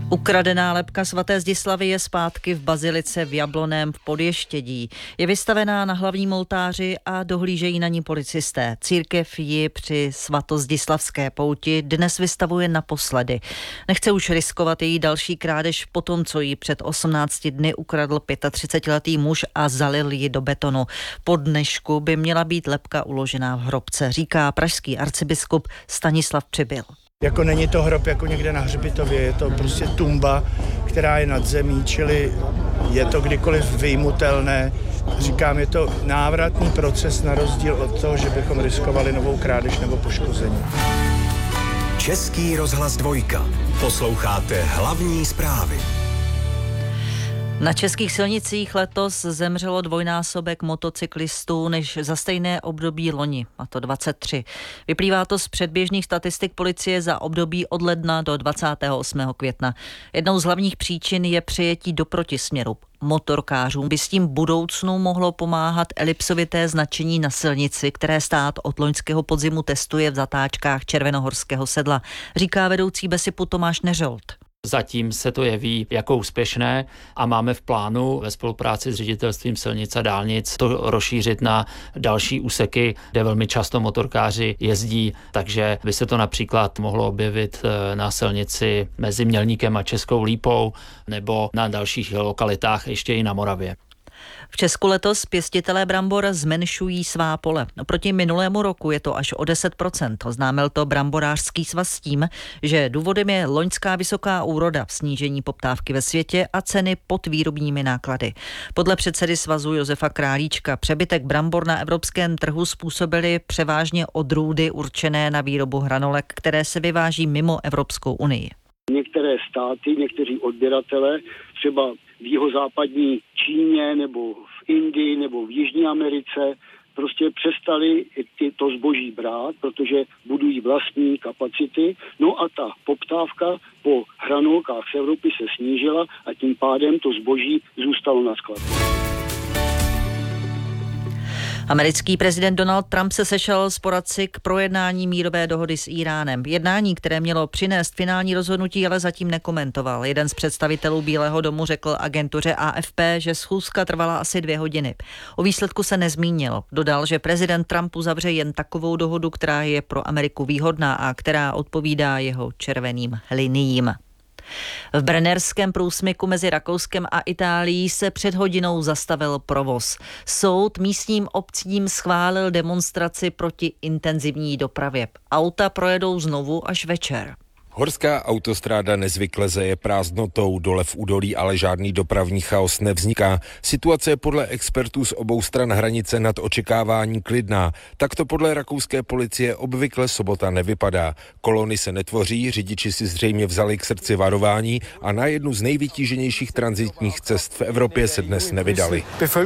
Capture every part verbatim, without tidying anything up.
Ukradená lebka svaté Zdislavy je zpátky v bazilice v Jablonném v Podještědí. Je vystavená na hlavním oltáři a dohlížejí na ní policisté. Církev ji při svatozdislavské pouti dnes vystavuje naposledy. Nechce už riskovat její další krádež po tom, co ji před osmnácti dny ukradl třicetiletý muž a zalil ji do betonu. Po dnešku by měla být lebka uložená v hrobce, říká pražský arcibiskup Stanislav Přibyl. Jako není to hrob jako někde na hřbitově, je to prostě tumba, která je nad zemí, čili je to kdykoliv vyjmutelné. Říkám, je to návratný proces na rozdíl od toho, že bychom riskovali novou krádež nebo poškození. Český rozhlas dvojka. Posloucháte hlavní zprávy. Na českých silnicích letos zemřelo dvojnásobek motocyklistů než za stejné období loni, a to dvacet tři. Vyplývá to z předběžných statistik policie za období od ledna do dvacátého osmého května. Jednou z hlavních příčin je přejetí do protisměru. Motorkářům by s tím budoucnu mohlo pomáhat elipsovité značení na silnici, které stát od loňského podzimu testuje v zatáčkách Červenohorského sedla, říká vedoucí BESIPu Tomáš Neřolt. Zatím se to jeví jako úspěšné a máme v plánu ve spolupráci s ředitelstvím silnic a dálnic to rozšířit na další úseky, kde velmi často motorkáři jezdí, takže by se to například mohlo objevit na silnici mezi Mělníkem a Českou Lípou nebo na dalších lokalitách ještě i na Moravě. V Česku letos pěstitelé brambor zmenšují svá pole. Oproti minulému roku je to až o deset procent. Oznámil to Bramborářský svaz s tím, že důvodem je loňská vysoká úroda, snížení poptávky ve světě a ceny pod výrobními náklady. Podle předsedy svazu Josefa Králíčka přebytek brambor na evropském trhu způsobily převážně odrůdy určené na výrobu hranolek, které se vyváží mimo Evropskou unii. Některé státy, někteří odběratele, třeba v jihozápadní Číně nebo v Indii nebo v Jižní Americe, prostě přestali to zboží brát, protože budují vlastní kapacity. No a ta poptávka po hranolkách z Evropy se snížila a tím pádem to zboží zůstalo na skladu. Americký prezident Donald Trump se sešel s poradci k projednání mírové dohody s Íránem. Jednání, které mělo přinést finální rozhodnutí, ale zatím nekomentoval. Jeden z představitelů Bílého domu řekl agentuře A F P, že schůzka trvala asi dvě hodiny. O výsledku se nezmínil. Dodal, že prezident Trump uzavře jen takovou dohodu, která je pro Ameriku výhodná a která odpovídá jeho červeným liniím. V brennerském průsmyku mezi Rakouskem a Itálií se před hodinou zastavil provoz. Soud místním obcím schválil demonstraci proti intenzivní dopravě. Auta projedou znovu až večer. Horská autostráda nezvykle zeje prázdnotou, dole v údolí ale žádný dopravní chaos nevzniká. Situace je podle expertů z obou stran hranice nad očekávání klidná. Takto podle rakouské policie obvykle sobota nevypadá. Kolony se netvoří, řidiči si zřejmě vzali k srdci varování a na jednu z nejvytíženějších tranzitních cest v Evropě se dnes nevydali.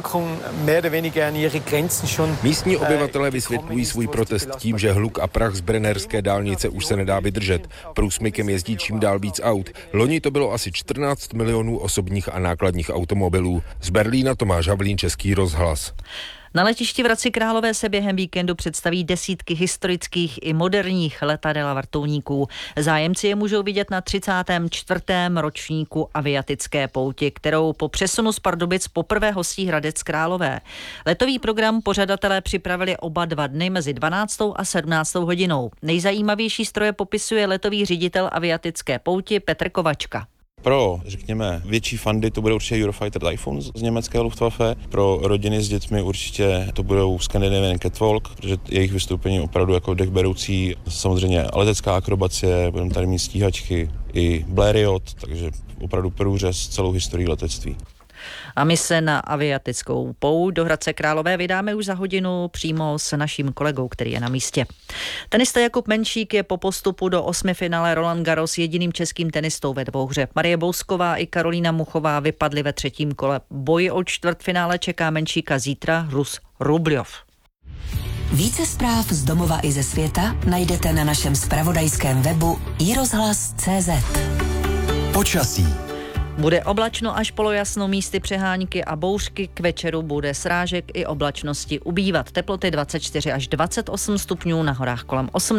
Místní obyvatelé vysvětlují svůj protest tím, že hluk a prach z brennerské dálnice už se nedá vydržet. Průsmykem jezdí čím dál víc aut. Loni to bylo asi čtrnáct milionů osobních a nákladních automobilů. Z Berlína Tomáš Havlín, Český rozhlas. Na letišti v Hradci Králové se během víkendu představí desítky historických i moderních letadel a vrtulníků. Zájemci je můžou vidět na třicátém čtvrtém ročníku aviatické pouti, kterou po přesunu z Pardubic poprvé hostí Hradec Králové. Letový program pořadatelé připravili oba dva dny mezi dvanáctou a sedmnáctou hodinou. Nejzajímavější stroje popisuje letový ředitel aviatické pouti Petr Kovačka. Pro, řekněme, větší fandy to bude určitě Eurofighter Typhoon z německé Luftwaffe. Pro rodiny s dětmi určitě to budou Scandinavian Catwalk, protože jejich vystoupení opravdu jako dechberoucí. Samozřejmě letecká akrobacie, budeme tady mít stíhačky i Blériot, takže opravdu průřez celou historii letectví. A my se na aviatickou pouť do Hradce Králové vydáme už za hodinu přímo s naším kolegou, který je na místě. Tenista Jakub Menšík je po postupu do osmifinále Roland Garros jediným českým tenistou ve dvouhře. Marie Bousková i Karolína Muchová vypadly ve třetím kole. Boj o čtvrtfinále čeká Menšíka zítra Rus Rubljov. Více zpráv z domova i ze světa najdete na našem zpravodajském webu i rozhlas tečka cé zet. Počasí. Bude oblačno až polojasno, místy přehánky a bouřky, k večeru bude srážek i oblačnosti ubývat. Teploty dvacet čtyři až dvacet osm stupňů, na horách kolem osmnáct.